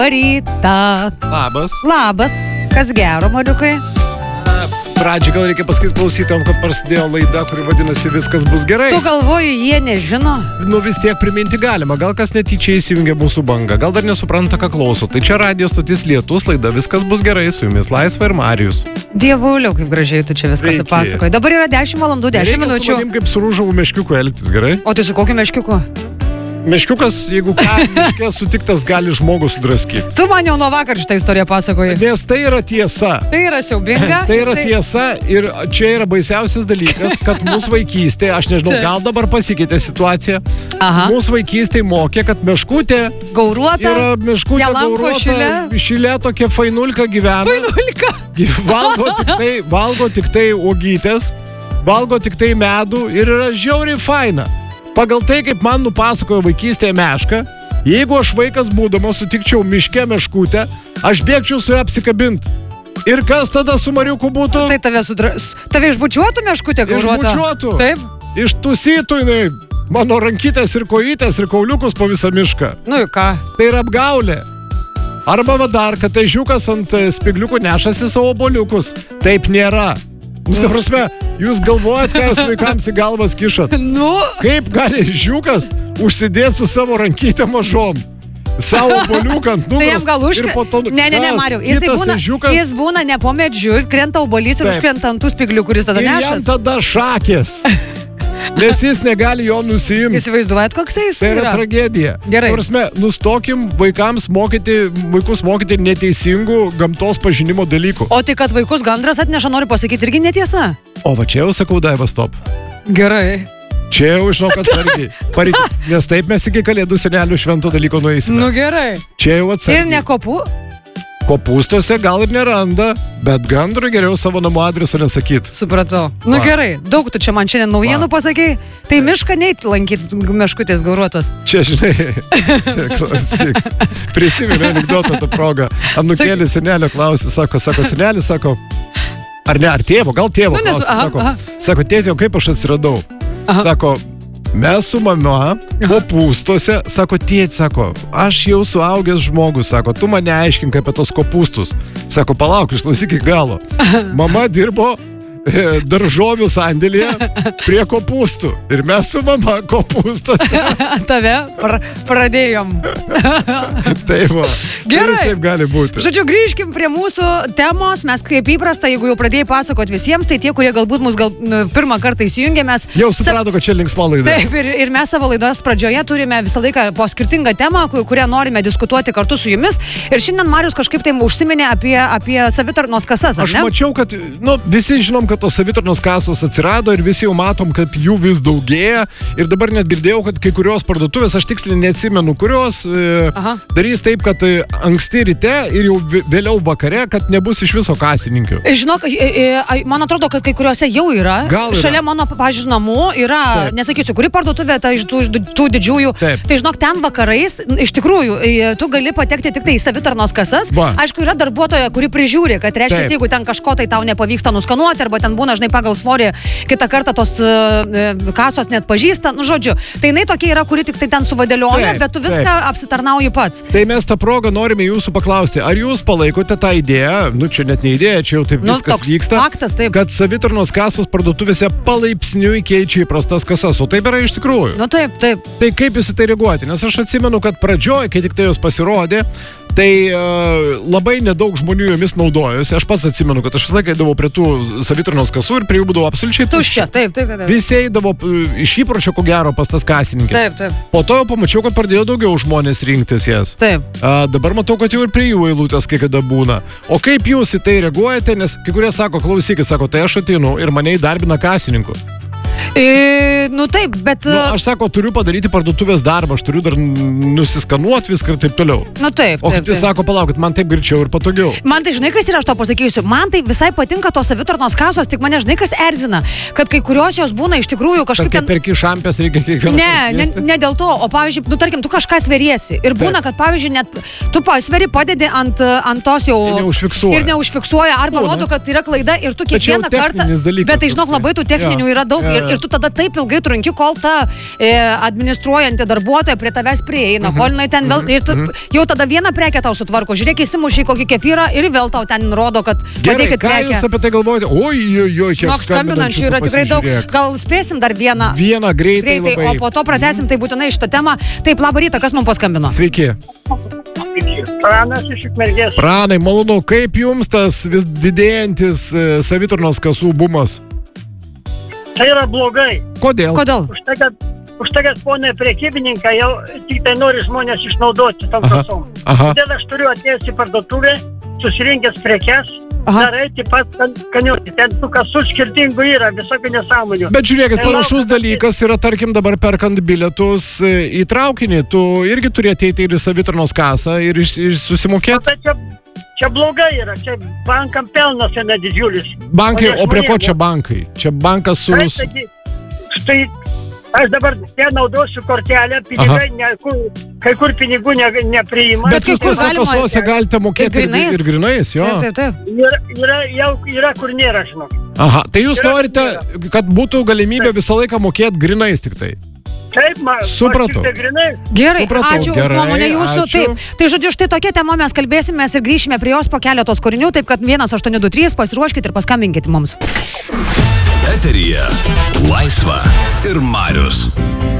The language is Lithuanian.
Ryta. Labas. Labas. Kas gero, Mariukai? Pradžiai gal reikia pasakyti klausytojom, kad prasidėjo laida, kuri vadinasi Viskas bus gerai. Tu galvoji, jie nežino? Nu vis tiek priminti galima. Gal kas netyčia įsijungia mūsų bangą. Gal dar nesupranta, ką klauso. Tai čia radio stotis Lietus, laida Viskas bus gerai. Su jumis Laisva ir Marijus. Dievuliau, kaip gražiai tu čia viską supasakoji. Dabar yra 10 valandų, 10 minučių. Reikia su manim kaip su rūžavų meškiuku elgtis, gerai? O tai su kokiu meškiuku? Meškiukas, jeigu ką, miške sutiktas, gali žmogų sudraskyti. Tu man jau nuo vakar šitą istoriją pasakoji. Nes tai yra tiesa. Tai yra siaubinga. Tai yra tiesa ir čia yra baisiausias dalykas, kad mūsų vaikystėje, aš nežinau, gal dabar pasikeitė situacija. Aha. Mūsų vaikystėje mokė, kad meškutė Gauruota. yra meškutė gauruota, šilė tokia fainulka gyvena. Fainulka. Valgo tik tai uogytės, valgo tik tai medų ir yra žiauriai faina. Pagal tai, kaip man nupasakojo vaikystėje meška, jeigu aš vaikas būdamas sutikčiau miške meškutę, aš bėgčiau su ją apsikabinti. Ir kas tada su Mariuku būtų? Tai tave išbučiuotų meškutė gauruota? Išbučiuotų. Taip. Ištusytų jinai mano rankytės ir kojytės ir kauliukus po visą mišką. Nu ir ką? Tai yra apgaulė. Arba va dar, kad tai žiūkas ant spigliukų nešasi savo obuoliukus. Taip nėra. Nu, ta prasme, jūs galvojat, ką jūs vaikams į galvas kišat. Nu. Kaip gali žiūkas užsidėti su savo rankytę mažom? Savo obuoliuką ant nugaros. Tai jam gal užkrenta. Ne, Mariau, jis būna ne po medžiu, krenta obuolys ir užkrenta ant tų spyglių, kuris tada nešas. Ir jam tada šakės. Nes jis negali jo nusiimti. Įsivaizduojat, koks jis yra? Tai yra tragedija. Gerai. Prasme, nustokim vaikus mokyti neteisingų gamtos pažinimo dalykų. O tai, kad vaikus gandras atneša, noriu pasakyti, irgi netiesa. O va čia jau sakau, Daiva, stop. Gerai. Čia jau žinau, kad svargiai. Nes taip mes iki Kalėdų senelių švento dalyko nueisime. Nu gerai. Čia jau atsargiai. Ir ne kopų? Kopūstuose gal ir neranda, bet gandrui geriau savo namų adreso nesakyti. Supratau. Nu gerai, daug tu čia man šiandien naujienų pasakei. Tai mišką neit lankyti meškutės gauruotos. Čia, žinai, klausyk. Prisimenu anekdotą tą progą. Anūkėlis senelio klausė, sako, senelis, sako, ar tėvo, gal tėvo klausė, sako, tėtė, kaip aš atsiradau? Sako, mes su mama kopūstuose, sako, tėti, sako, aš jau suaugęs žmogus, sako, tu mane aiškink apie tos kopūstus. Sako, palauk, išklausyk iki galo. Mama dirbo daržovių sandėlyje prie kopūstų. Ir mes su mama kopūstuose. Tave pradėjom. Taip va. Gerai. Taip gali būti. Žodžiu, grįžkim prie mūsų temos. Mes kaip įprasta, jeigu jau pradėjai pasakot visiems, tai tie, kurie galbūt mus pirmą kartą įsijungė, mes... Jau suprato, kad čia linksma laida. Taip, ir mes savo laidos pradžioje turime visą laiką po skirtingą temą, kurią norime diskutuoti kartu su jumis. Ir šiandien Marius kažkaip tai užsiminė apie savitarnos kasas, ar ne? Aš mačiau, kad visi žinom, kad tos savitarnos kasos atsirado ir visi jau matom, kad jų vis daugėja. Ir dabar net girdėjau, kad kai kurios parduotuvės, aš tiksliai neatsimenu, kurios darys taip, kad anksti ryte ir jau vėliau vakare, kad nebus iš viso kasininkių. Žinok, man atrodo, kad kai kuriuose jau yra. Gal yra. Šalia mano, pavyzdžiui, namų yra, nesakysiu, kuri parduotuvė, tai iš tų didžiųjų. Taip. Tai žinok, ten vakarais, iš tikrųjų, tu gali patekti tik tai į savitarnos kasas. Aišku, yra darbuotoja, kuri prižiūri, kad reiškia, jeigu ten kažko tai tau nepavyksta nuskanuoti, arba ten būna, žinai, pagal svorį, kitą kartą tos kasos net pažįsta, nu žodžiu. Tai jinai tokia yra, kuri tik tai ten suvadėlioja, bet tu viską apsitarnauji pats. Tai mes tą progą norime jūsų paklausti, ar jūs palaikote tą idėją, čia net ne idėja, čia jau taip viskas vyksta, faktas, taip. Kad savitarnos kasos parduotuvėse palaipsniui keičia į prastas kasas, o taip yra iš tikrųjų. Nu taip. Tai kaip jūs į tai reaguoti? Nes aš atsimenu, kad pradžioj, kai tik tai jos pasirodė, tai labai nedaug žmonių jomis naudojosi. Aš pats atsimenu, kad aš visą laiką eidavau prie tų savitarnos kasų ir prie jų būdavo absoliučiai tuščia. Taip. Visi eidavo iš įpročio, ko gero, pas tas kasininkės. Taip. Po to jau pamačiau, kad pradėjo daugiau žmonės rinktis jas. Taip. Dabar matau, kad jau ir prie jų eilutės kai kada būna. O kaip jūs į tai reaguojate? Nes kai kurie sako, klausykit, sako, tai aš ateinu ir mane įdarbina kasininku. Nu taip, bet... Aš sako, turiu padaryti parduotuvės darbą, aš turiu dar nusiskanuoti viską ir taip toliau. Nu taip. O kiti sako, palaukit, man taip greičiau ir patogiau. Man tai, žinai, kas yra, aš to pasakysiu, man tai visai patinka tos savitarnos kasos, tik mane, žinai, kas erzina, kad kai kurios jos būna iš tikrųjų kažkaip ten... Perki šampės reikia kiekvieną. Ne dėl to, o pavyzdžiui, tarkim, tu kažką sveriesi ir būna, kad pavyzdžiui, net tu pasveri, padedi ant tos jau... Ir neužfiksuoja, arba rodo, kad yra klaida ir tu kiekvieną kartą... Bet tai, žinok, labai tų techninių yra daug ir tu tada taip ilgai trunki, kol ta administruojanti darbuotoja prie tavęs prieina, kol jinai ten vėl, jau tada vieną prekę tau sutvarko, žiūrėk, įsimuši kokį kefyrą ir vėl tau ten rodo, kad padėkit prekę. Gerai, ką jūs apie tai galvojate? Oi, kiek skambinančių yra tikrai daug. Gal spėsim dar vieną? Vieną greitai labai. O po to pratęsim tai būtinai šitą temą. Taip, labą rytą, kas mums paskambino? Sveiki. Pranas iš Ukmergės. Pranai, malonu, kaip jums tas vis didėjantis savitarnos kasų bumas? Tai yra blogai. Kodėl? Už tai, kad ponai prekybininkai jau tik tai nori žmonės išnaudoti tom kasom. Todėl aš turiu atėjęs į parduotuvę, susirinkęs prekes, dar eiti pats kaniuoti. Ten tų kasų skirtingų yra, visokių nesąmonių. Bet žiūrėkit, panašus dalykas yra, tarkim, dabar perkant bilietus į traukinį. Tu irgi turi ateiti ir į savitarnos kasą ir susimokėti. Čia blogai yra, čia bankam pelnas yra didžiulis. Bankai, o prie ko čia bankai? Čia bankas su... Štai, aš dabar naudosiu kortelę, pinigai, kai kur pinigų nepriima. Bet kai kuriuose kasose galite mokėti ir grinais, jo. Taip. Yra kur nėra, žinok. Aha, tai jūs norite, kad būtų galimybė visą laiką mokėti grinais tik tai? Taip, supratau. Gerai, ačiū už nuomonę jūsų. Taip, tai žodžiu, štai tokia tema mes kalbėsime ir grįšime prie jos po keletos kūrinių, taip kad 1823 pasiruoškite ir paskambinkite mums. Eteryje Laisva ir Marius.